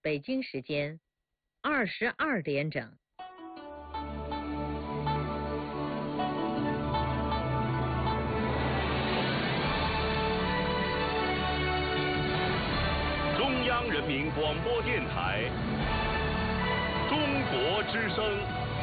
北京时间22点整。 中央人民广播电台中国之声。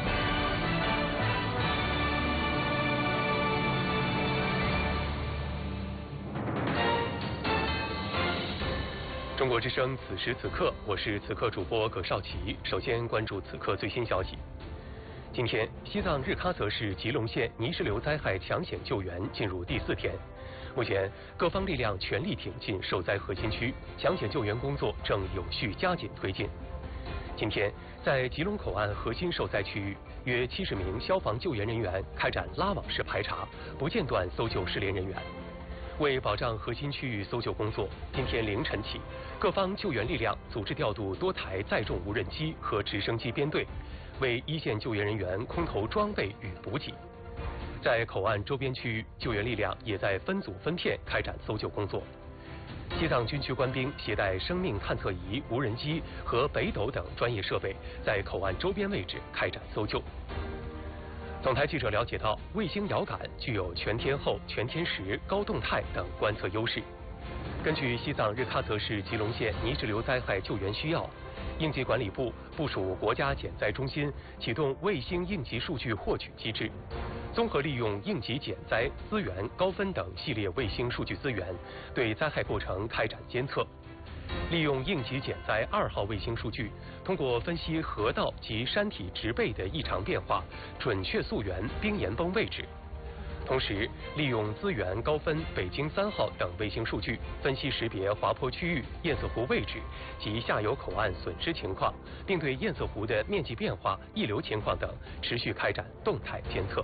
中国之声，此时此刻，我是此刻主播葛少奇。首先关注此刻最新消息。今天，西藏日喀则市吉隆县泥石流灾害抢险救援进入第4天。目前，各方力量全力挺进受灾核心区，抢险救援工作正有序加紧推进。今天，在吉隆口岸核心受灾区域，约70名消防救援人员开展拉网式排查，不间断搜救失联人员。为保障核心区域搜救工作，今天凌晨起，各方救援力量组织调度多台载重无人机和直升机编队，为一线救援人员空投装备与补给。在口岸周边区域，救援力量也在分组分片开展搜救工作。西藏军区官兵携带生命探测仪、无人机和北斗等专业设备，在口岸周边位置开展搜救。总台记者了解到，卫星遥感具有全天候、全天时、高动态等观测优势。根据西藏日喀则市吉隆县泥石流灾害救援需要，应急管理部部署国家减灾中心启动卫星应急数据获取机制，综合利用应急减灾、资源、高分等系列卫星数据资源，对灾害过程开展监测。利用应急减灾2号卫星数据，通过分析河道及山体植被的异常变化，准确溯源冰岩崩位置。同时，利用资源高分北京3号等卫星数据，分析识别滑坡区域、堰塞湖位置及下游口岸损失情况，并对堰塞湖的面积变化、溢流情况等持续开展动态监测。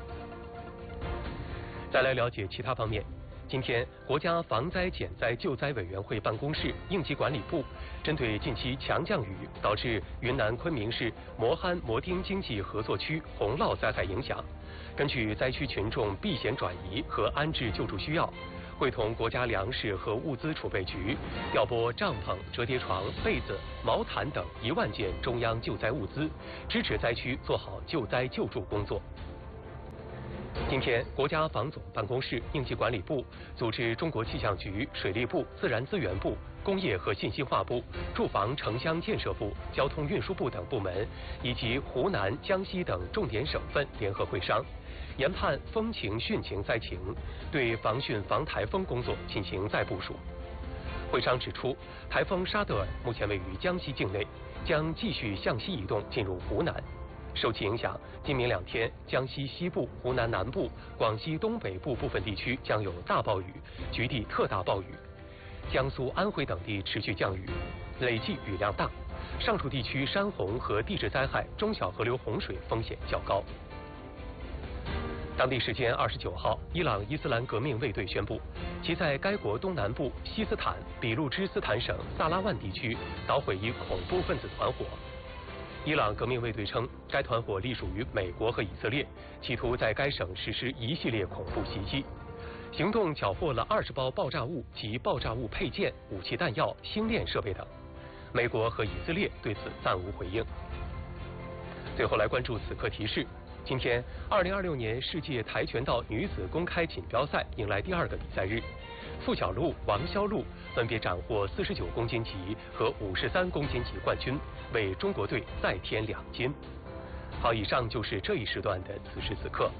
再来了解其他方面。今天，国家防灾减灾救灾委员会办公室、应急管理部针对近期强降雨导致云南昆明市磨憨磨丁经济合作区洪涝灾害影响，根据灾区群众避险转移和安置救助需要，会同国家粮食和物资储备局调拨帐篷、折叠床、被子、毛毯等1万件中央救灾物资，支持灾区做好救灾救助工作。今天，国家防总办公室、应急管理部组织中国气象局、水利部、自然资源部、工业和信息化部、住房城乡建设部、交通运输部等部门，以及湖南、江西等重点省份联合会商，研判风情、汛情灾情，对防汛防台风工作进行再部署。会商指出，台风沙德尔目前位于江西境内，将继续向西移动进入湖南。受其影响，今明2天，江西西部、湖南南部、广西东北部部分地区将有大暴雨，局地特大暴雨；江苏、安徽等地持续降雨，累计雨量大。上述地区山洪和地质灾害、中小河流洪水风险较高。当地时间29号，伊朗伊斯兰革命卫队宣布，其在该国东南部西斯坦俾路支斯坦省萨拉万地区捣毁一恐怖分子团伙。伊朗革命卫队称，该团伙隶属于美国和以色列，企图在该省实施一系列恐怖袭击。行动缴获了20包爆炸物及爆炸物配件、武器弹药、星链设备等。美国和以色列对此暂无回应。最后来关注此刻提示。今天，2026年世界跆拳道女子公开锦标赛迎来第2个比赛日，付小璐、王潇璐分别斩获49公斤级和53公斤级冠军，为中国队再添2金。好，以上就是这一时段的此时此刻。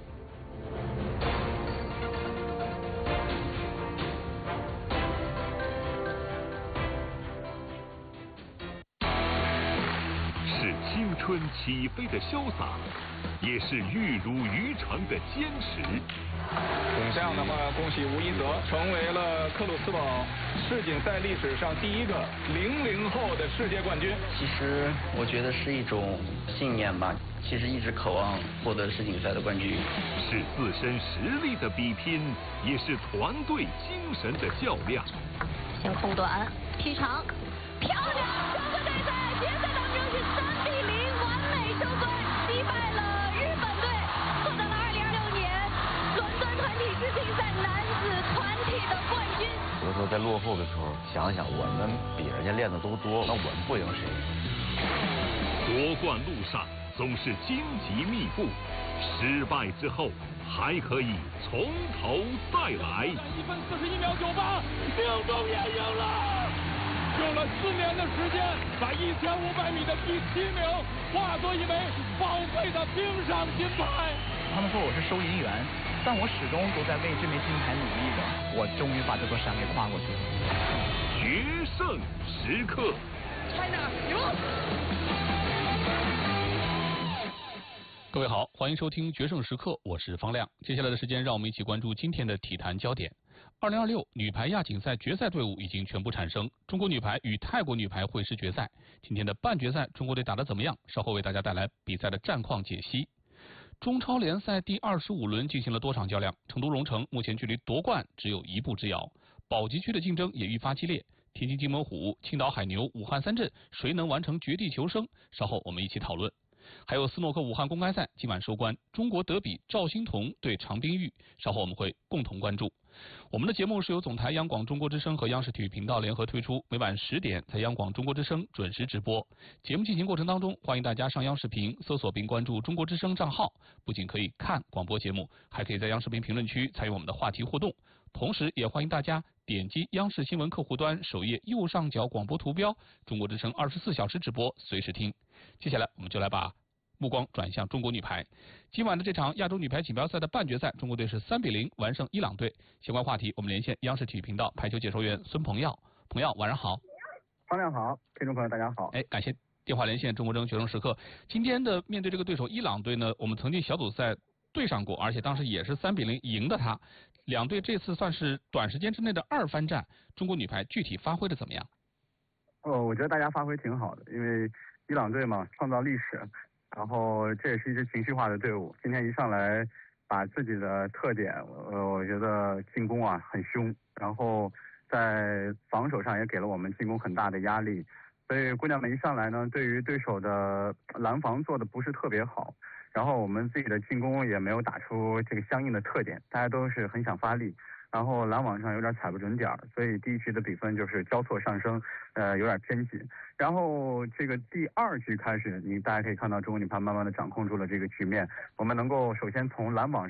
是青春起飞的潇洒，也是玉汝于成的坚持。 这样的话，恭喜吴一泽成为了克鲁斯堡世锦赛历史上第1个00后的世界冠军。 其实我觉得是一种信念吧，其实一直渴望获得世锦赛的冠军。 是自身实力的比拼，也是团队精神的较量。 先控短，劈长，漂亮！中国队在决赛当中是3比0完美收官，击败了日本队，获得了2026年伦敦团体世锦赛男子团体的冠军。 所以说候在落后的时候，想想我们比人家练的都多，那我们不赢谁？ 夺冠路上总是荆棘密布，失败之后还可以从头再来。 1分41秒98，京东也赢了。用了4年的时间，把1500米的第7名化作一枚宝贵的冰上金牌。 他们说我是收银员，但我始终都在为这枚金牌努力着。我终于把这座山给跨过去了。 决胜时刻 China 赢。 各位好，欢迎收听《决胜时刻》，我是方亮。接下来的时间，让我们一起关注今天的体坛焦点。2026女排亚锦赛决赛队伍已经全部产生，中国女排与泰国女排会师决赛。今天的半决赛，中国队打得怎么样？稍后为大家带来比赛的战况解析。中超联赛第25轮进行了多场较量，成都蓉城目前距离夺冠只有1步之遥，保级区的竞争也愈发激烈。天津津门虎、青岛海牛、武汉三镇，谁能完成绝地求生？稍后我们一起讨论。还有斯诺克武汉公开赛今晚收官，中国德比赵心童对常冰玉，稍后我们会共同关注。我们的节目是由总台央广中国之声和央视体育频道联合推出，每晚10点在央广中国之声准时直播。节目进行过程当中，欢迎大家上央视频搜索并关注中国之声账号，不仅可以看广播节目，还可以在央视频评论区参与我们的话题互动。同时也欢迎大家点击央视新闻客户端首页右上角广播图标，中国之声24小时直播，随时听。接下来我们就来把目光转向中国女排。今晚的这场亚洲女排锦标赛的半决赛，中国队是3比0完胜伊朗队。相关话题我们连线央视体育频道排球解说员孙鹏耀。鹏耀，晚上好。 方亮好，听众朋友大家好。 感谢电话连线中国争决胜时刻。今天的面对这个对手伊朗队呢，我们曾经小组赛对上过，而且当时也是3比0赢的他。两队这次算是短时间之内的2番战，中国女排具体发挥的怎么样？ 我觉得大家发挥挺好的，因为伊朗队嘛，创造历史，然后这也是一支情绪化的队伍。今天一上来把自己的特点，我觉得进攻啊很凶，然后在防守上也给了我们进攻很大的压力。所以姑娘们一上来呢，对于对手的拦防做的不是特别好，然后我们自己的进攻也没有打出这个相应的特点，大家都是很想发力，然后拦网上有点踩不准点儿，所以第一局的比分就是交错上升，有点偏激。然后这个第2局开始，大家可以看到中国女排慢慢的掌控住了这个局面，我们能够首先从拦网